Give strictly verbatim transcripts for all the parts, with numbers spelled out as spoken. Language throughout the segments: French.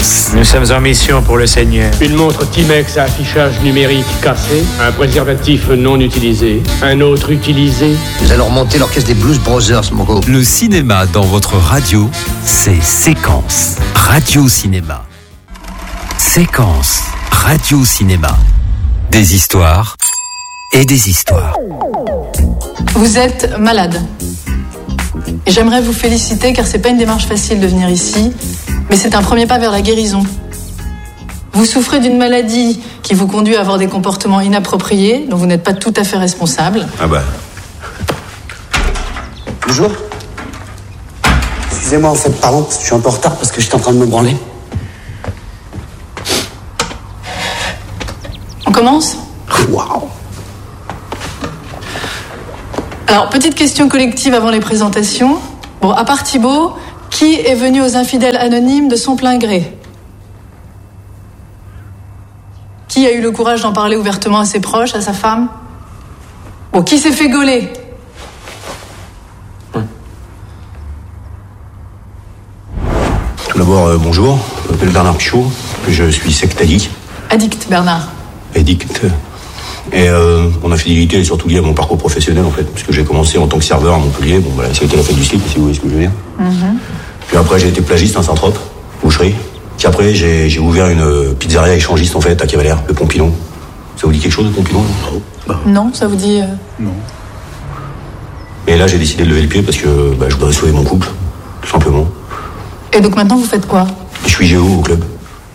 Séquence. Nous sommes en mission pour le Seigneur. Une montre Timex à affichage numérique cassé, un préservatif non utilisé, un autre utilisé. Nous allons remonter l'orchestre des Blues Brothers, mon gars. Le cinéma dans votre radio, c'est Séquence. Radio-cinéma. Séquence. Radio-cinéma. Des histoires et des histoires. Vous êtes malade. Et j'aimerais vous féliciter car c'est pas une démarche facile de venir ici, mais c'est un premier pas vers la guérison. Vous souffrez d'une maladie qui vous conduit à avoir des comportements inappropriés, dont vous n'êtes pas tout à fait responsable. Ah bah. Bonjour. Excusez-moi en fait, pardon, parce que je suis un peu en retard parce que j'étais en train de me branler. On commence ? Waouh. Alors, petite question collective avant les présentations. Bon, à part Thibaut, qui est venu aux infidèles anonymes de son plein gré ? Qui a eu le courage d'en parler ouvertement à ses proches, à sa femme ? Bon, qui s'est fait gauler ? Ouais. Tout d'abord, euh, bonjour. Je m'appelle Bernard Pichot. Je suis secte-addict. Addict, Bernard. Addict. Et euh, mon infidélité est surtout liée à mon parcours professionnel, en fait, puisque j'ai commencé en tant que serveur à Montpellier. Bon, voilà, ça a été la fête du slip, si vous voyez ce que je veux dire. Mm-hmm. Puis après, j'ai été plagiste à Saint-Trope, boucherie. Puis après, j'ai, j'ai ouvert une pizzeria échangiste, en fait, à Cavalère, le Pompidon. Ça vous dit quelque chose, le Pompidon ? Non. Bah. Non, ça vous dit... Euh... Non. Et là, j'ai décidé de lever le pied parce que bah, je voudrais sauver mon couple, tout simplement. Et donc maintenant, vous faites quoi ? Je suis géo au club.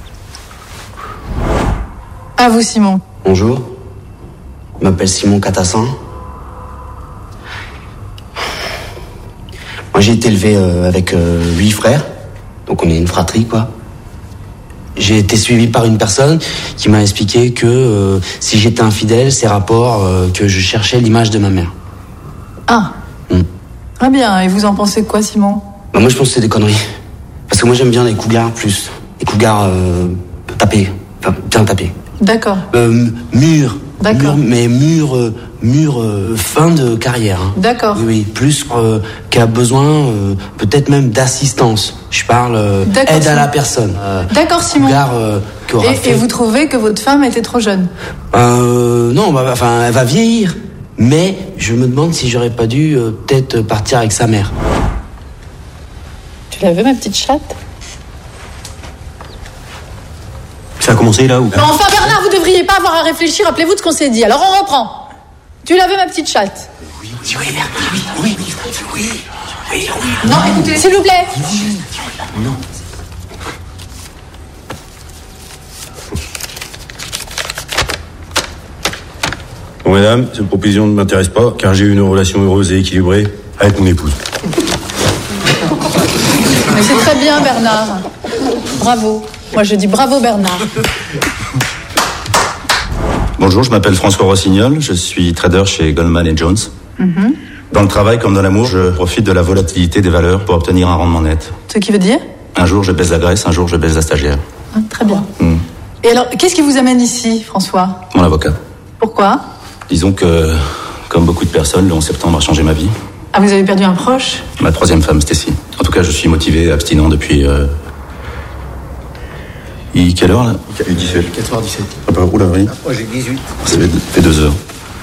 À vous, Simon. Bonjour. Je m'appelle Simon Catassin. Moi, j'ai été élevé euh, avec euh, huit frères. Donc, on est une fratrie, quoi. J'ai été suivi par une personne qui m'a expliqué que euh, si j'étais infidèle, c'est rapport euh, que je cherchais l'image de ma mère. Ah. Mm. Très bien. Et vous en pensez quoi, Simon ? Bah, moi, je pense que c'est des conneries. Parce que moi, j'aime bien les cougars plus. Les cougars euh, tapés. Enfin, bien tapés. D'accord. Euh, mûrs. D'accord. Mûr, mais mûr, euh, mûr euh, fin de carrière. Hein. D'accord. Oui, oui, plus euh, qui a besoin euh, peut-être même d'assistance. Je parle euh, aide Simon. à la personne. Euh, D'accord, Simon. Cougar, euh, qui aura et, fait... et vous trouvez que votre femme était trop jeune ? euh, Non, bah, enfin, elle va vieillir. Mais je me demande si j'aurais pas dû euh, peut-être partir avec sa mère. Tu l'as vu, ma petite chatte ? Ça a commencé là ou... Mais enfin, Bernard, vous devriez pas avoir à réfléchir. Rappelez-vous de ce qu'on s'est dit. Alors, on reprend. Tu l'avais, ma petite chatte ? Oui, oui, oui, oui, oui, oui, oui, oui, oui. Non, écoutez, s'il vous plaît. Non. Bon, mesdames, cette proposition ne m'intéresse pas, car j'ai eu une relation heureuse et équilibrée avec mon épouse. Mais c'est très bien, Bernard. Bravo. Moi, je dis bravo, Bernard. Bonjour, je m'appelle François Rossignol, je suis trader chez Goldman and Jones. Mm-hmm. Dans le travail comme dans l'amour, je profite de la volatilité des valeurs pour obtenir un rendement net. Ce qui veut dire ? Un jour, je baisse la graisse, un jour, je baisse la stagiaire. Ah, très bien. Mm. Et alors, qu'est-ce qui vous amène ici, François ? Mon avocat. Pourquoi ? Disons que, comme beaucoup de personnes, le onze septembre a changé ma vie. Ah, vous avez perdu un proche ? Ma troisième femme, Stécie. En tout cas, je suis motivé et abstinent depuis... Euh... Il... Quelle heure, là ? dix-sept. quatre heures dix-sept. Ah bah, oula, oui. Moi, j'ai dix-huit. Ça fait, fait deux heures.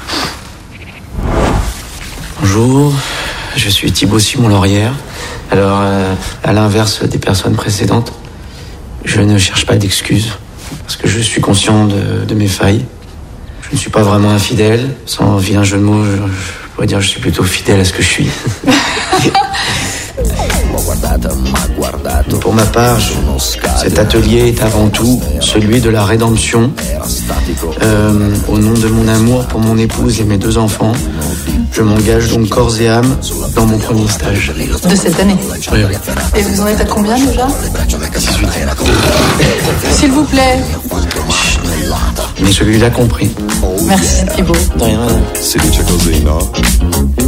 Bonjour, je suis Thibaut Simon Laurière. Alors, euh, à l'inverse des personnes précédentes, je ne cherche pas d'excuses. Parce que je suis conscient de, de mes failles. Je ne suis pas vraiment infidèle. Sans vilain jeu de mots, je, je pourrais dire que je suis plutôt fidèle à ce que je suis. Pour ma part, je, cet atelier est avant tout celui de la rédemption. Euh, au nom de mon amour pour mon épouse et mes deux enfants, je m'engage donc corps et âme dans mon premier stage. De cette année ? Oui, oui. Et vous en êtes à combien déjà ? dix-huit. S'il vous plaît. Mais celui-là compris. Merci, Thibaut. De rien, madame.